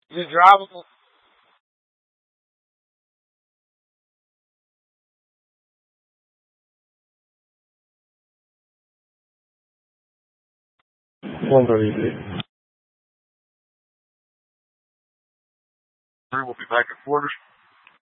Is it drivable? Wonder Easy. We will be back at quarters.